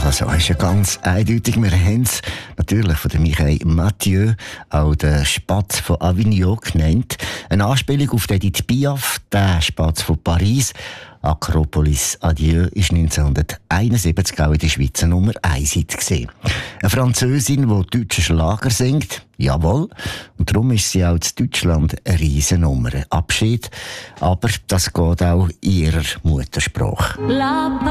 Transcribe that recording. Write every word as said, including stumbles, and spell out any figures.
Also, ist ja ganz eindeutig. Wir haben es natürlich von der Michael Mathieu, auch den Spatz von Avignon genannt. Eine Anspielung auf den Edith Piaf, den Spatz von Paris. Akropolis Adieu ist neunzehnhunderteinundsiebzig auch in der Schweiz Nummer eins gewesen. Eine Französin, die deutsche Schlager singt, jawohl. Und darum ist sie auch in Deutschland eine Riesennummer. Abschied, aber das geht auch in ihrer Muttersprache.